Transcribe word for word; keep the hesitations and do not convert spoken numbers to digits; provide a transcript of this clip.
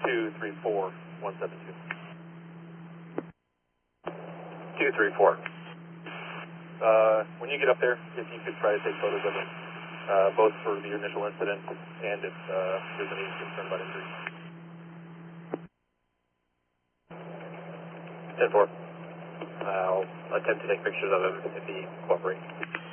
two three four one seven two. two three four. Uh, when you get up there, if you could try to take photos of him, uh, both for the initial incident and if uh, there's any concern about injury. ten four. I'll attempt to take pictures of him if he cooperates.